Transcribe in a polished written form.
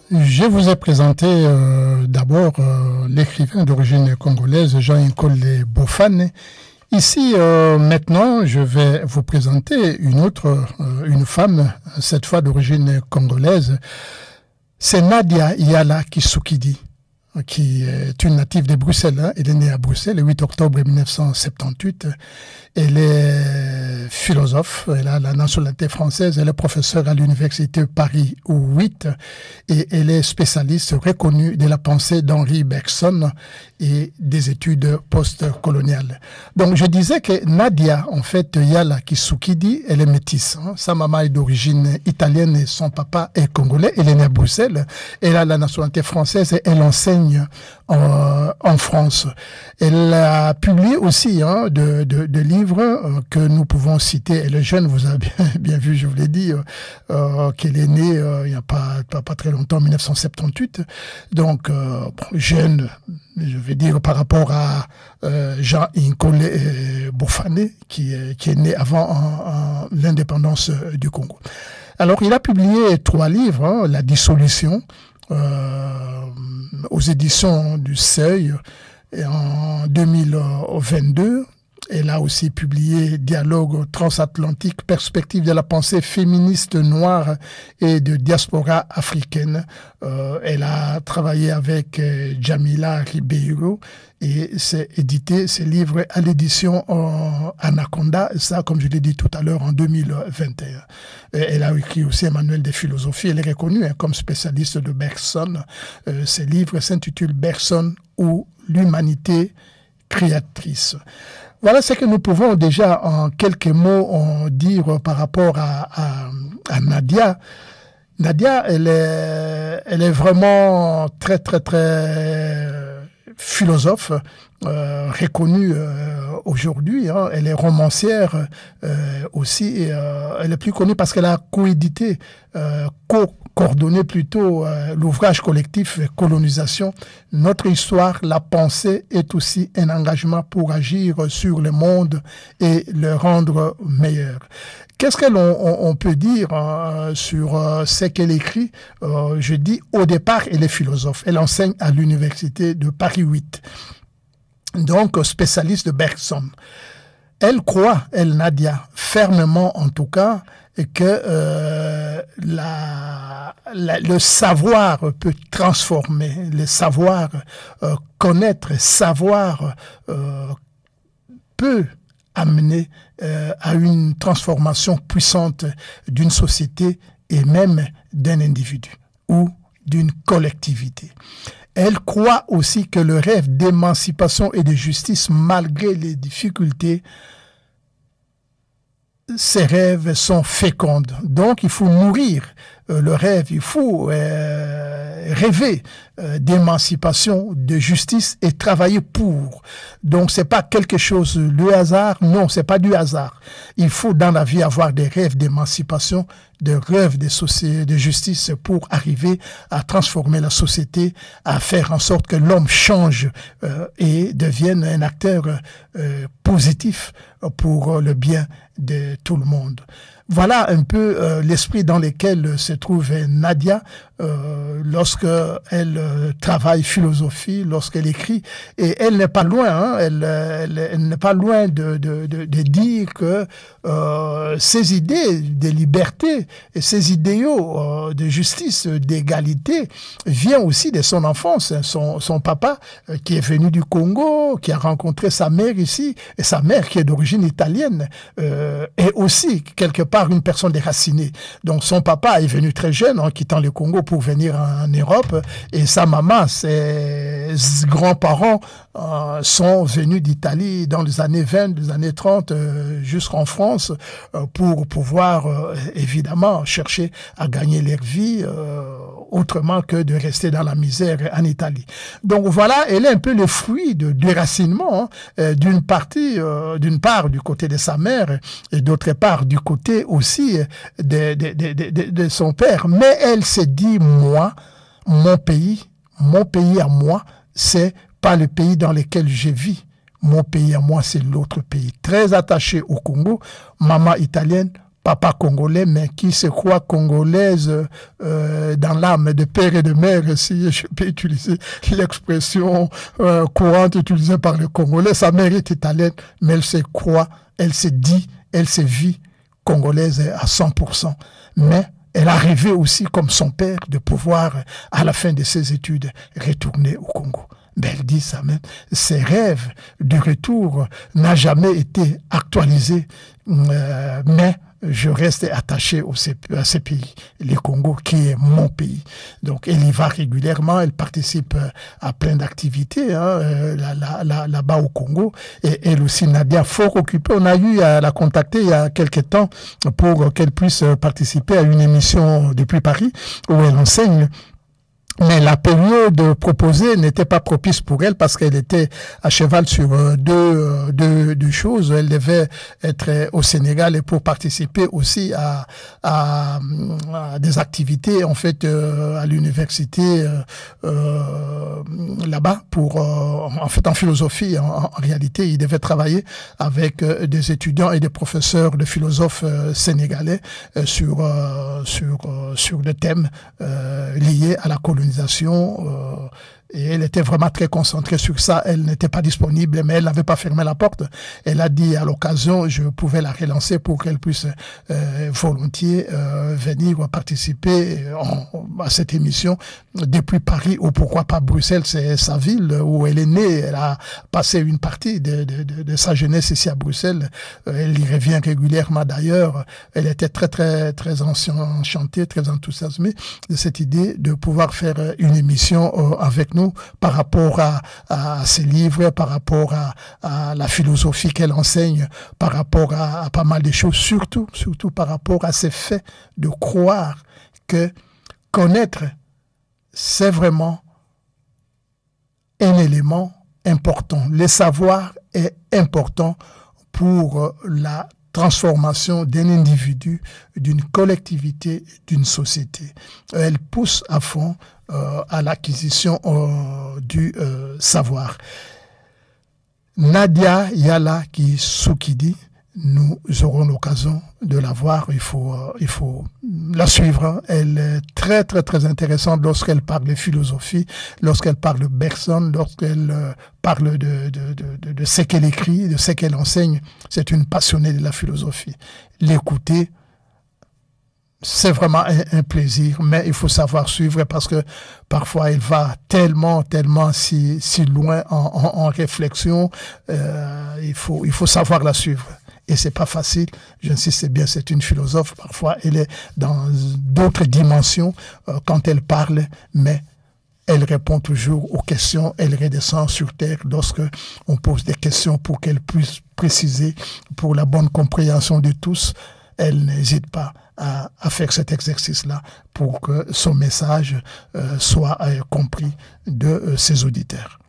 Je vous ai présenté d'abord l'écrivain d'origine congolaise Jean-Nkole Bofane. Ici, maintenant, je vais vous présenter une femme, cette fois d'origine congolaise. C'est Nadia Yala Kisukidi, qui est une native de Bruxelles. Elle est née à Bruxelles le 8 octobre 1978. Elle est philosophe, elle a la nationalité française, elle est professeure à l'université Paris 8 et elle est spécialiste reconnue de la pensée d'Henri Bergson et des études post-coloniales. Donc je disais que Nadia, en fait, Yala Kisukidi, elle est métisse. Sa maman est d'origine italienne et son papa est congolais. Elle est née à Bruxelles, elle a la nationalité française et elle enseigne en France. Elle a publié aussi de livres que nous pouvons citer. Elle est jeune, vous avez bien vu, je vous l'ai dit, qu'elle est née il n'y a pas très longtemps, en 1978. Donc, jeune, je vais dire, par rapport à Jean-Nkole Bofane, qui est né avant l'indépendance du Congo. Alors, il a publié 3 livres, La dissolution, aux éditions du Seuil, et en 2022. Elle a aussi publié Dialogue transatlantique, perspective de la pensée féministe noire et de diaspora africaine. Elle a travaillé avec Jamila Ribeiro et s'est édité ses livres à l'édition Anaconda, ça, comme je l'ai dit tout à l'heure, en 2021. Elle a écrit aussi un manuel de philosophie. Elle est reconnue comme spécialiste de Bergson. Ses livres s'intitulent Bergson ou l'humanité créatrice. Voilà ce que nous pouvons déjà en quelques mots dire par rapport à Nadia. Nadia, elle est vraiment très philosophe, reconnue aujourd'hui. Elle est romancière aussi. Elle est plus connue parce qu'elle a coédité, coordonné plutôt l'ouvrage collectif Colonisation. Notre histoire, la pensée est aussi un engagement pour agir sur le monde et le rendre meilleur. Qu'est-ce qu'on peut dire sur ce qu'elle écrit? Je dis, au départ, elle est philosophe. Elle enseigne à l'université de Paris 8. Donc, spécialiste de Bergson. Elle croit, Nadia, fermement en tout cas, que le savoir peut transformer, le savoir connaître, savoir peut amener à une transformation puissante d'une société et même d'un individu ou d'une collectivité. Elle croit aussi que le rêve d'émancipation et de justice, malgré les difficultés, ces rêves sont féconds. Donc, il faut nourrir le rêve, il faut rêver d'émancipation, de justice et travailler pour. Donc, c'est pas quelque chose de hasard. Non, c'est pas du hasard. Il faut dans la vie avoir des rêves d'émancipation, des rêves de justice pour arriver à transformer la société, à faire en sorte que l'homme change et devienne un acteur positif pour le bien de tout le monde. Voilà un peu l'esprit dans lequel se trouve Nadia lorsqu'elle travaille philosophie, lorsqu'elle écrit. Et elle n'est pas loin, elle n'est pas loin de dire que ces idées de liberté et ces idéaux de justice, d'égalité viennent aussi de son enfance. Son papa qui est venu du Congo, qui a rencontré sa mère ici, et sa mère qui est d'origine italienne, est aussi quelque part une personne déracinée. Donc son papa est venu très jeune, en quittant le Congo pour venir en Europe, et sa maman, ses grands-parents sont venus d'Italie dans les années 20, les années 30, jusqu'en France, pour pouvoir évidemment chercher à gagner leur vie autrement que de rester dans la misère en Italie. Donc voilà, elle est un peu le fruit du déracinement d'une part du côté de sa mère et d'autre part du côté aussi de son père. Mais elle s'est dit, moi, mon pays à moi, c'est pas le pays dans lequel je vis. Mon pays à moi, c'est l'autre pays. Très attaché au Congo, maman italienne, papa congolais, mais qui se croit congolaise dans l'âme de père et de mère, si je peux utiliser l'expression courante utilisée par les Congolais. Sa mère est italienne, mais elle se croit, elle se dit, elle se vit congolaise à 100%. Mais elle a rêvé aussi, comme son père, de pouvoir, à la fin de ses études, retourner au Congo. Mais elle dit ça même, ses rêves de retour n'ont jamais été actualisés, mais je reste attaché à ce pays, le Congo, qui est mon pays. Donc, elle y va régulièrement, elle participe à plein d'activités là-bas au Congo. Et elle aussi, Nadia, fort occupée. On a eu à la contacter il y a quelques temps pour qu'elle puisse participer à une émission depuis Paris où elle enseigne. Mais la période proposée n'était pas propice pour elle parce qu'elle était à cheval sur deux choses. Elle devait être au Sénégal et pour participer aussi à des activités en fait à l'université là-bas pour en fait en philosophie. En réalité, il devait travailler avec des étudiants et des professeurs de philosophes sénégalais sur des thèmes liés à la colonisation. Et elle était vraiment très concentrée sur ça. Elle n'était pas disponible, mais elle n'avait pas fermé la porte. Elle a dit à l'occasion, je pouvais la relancer pour qu'elle puisse volontiers venir participer à cette émission depuis Paris ou pourquoi pas Bruxelles, c'est sa ville où elle est née. Elle a passé une partie de sa jeunesse ici à Bruxelles. Elle y revient régulièrement d'ailleurs. Elle était très très très enchantée, très enthousiasmée de cette idée de pouvoir faire une émission avec nous par rapport à ses livres, par rapport à la philosophie qu'elle enseigne, par rapport à pas mal de choses, surtout par rapport à ces faits de croire que connaître, c'est vraiment un élément important. Le savoir est important pour la transformation d'un individu, d'une collectivité, d'une société. Elle pousse à fond à l'acquisition du savoir. Nadia Yala Kisukidi, nous aurons l'occasion de la voir. Il faut la suivre. Elle est très très très intéressante lorsqu'elle parle de philosophie, lorsqu'elle parle de Bergson, lorsqu'elle parle de ce qu'elle écrit, de ce qu'elle enseigne. C'est une passionnée de la philosophie. L'écouter, c'est vraiment un plaisir, mais il faut savoir suivre parce que parfois elle va tellement si loin en réflexion. Il faut savoir la suivre. Et c'est pas facile. J'insiste bien, c'est une philosophe. Parfois, elle est dans d'autres dimensions quand elle parle, mais elle répond toujours aux questions. Elle redescend sur terre lorsque on pose des questions pour qu'elle puisse préciser pour la bonne compréhension de tous. Elle n'hésite pas à faire cet exercice-là pour que son message soit compris de ses auditeurs.